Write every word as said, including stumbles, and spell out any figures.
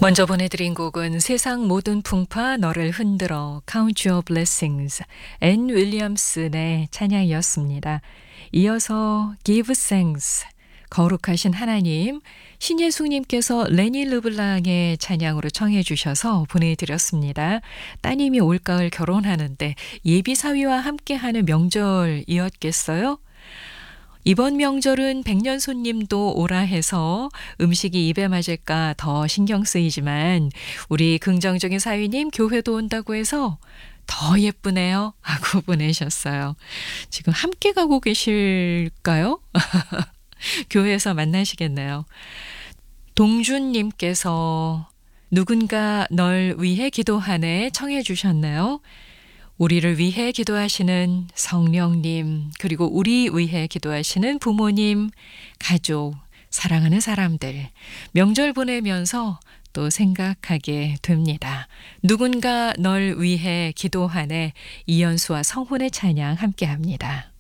먼저 보내드린 곡은 세상 모든 풍파 너를 흔들어 Count Your Blessings 앤 윌리엄슨의 찬양이었습니다. 이어서 Give Thanks 거룩하신 하나님 신예숙님께서 레니 르블랑의 찬양으로 청해 주셔서 보내드렸습니다. 따님이 올가을 결혼하는데 예비사위와 함께하는 명절이었겠어요? 이번 명절은 백년 손님도 오라 해서 음식이 입에 맞을까 더 신경 쓰이지만 우리 긍정적인 사위님 교회도 온다고 해서 더 예쁘네요 하고 보내셨어요. 지금 함께 가고 계실까요? 교회에서 만나시겠네요. 동준님께서 누군가 널 위해 기도하네 청해 주셨나요? 우리를 위해 기도하시는 성령님, 그리고 우리 위해 기도하시는 부모님, 가족, 사랑하는 사람들, 명절 보내면서 또 생각하게 됩니다. 누군가 널 위해 기도하네 이연수와 성훈의 찬양 함께합니다.